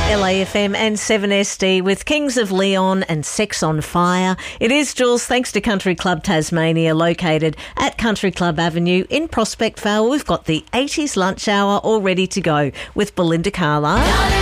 LAFM and 7SD with Kings of Leon and Sex on Fire. It is, Jules, thanks to Country Club Tasmania, located at Country Club Avenue in Prospect Vale. We've got the 80s lunch hour all ready to go with Belinda Carlisle.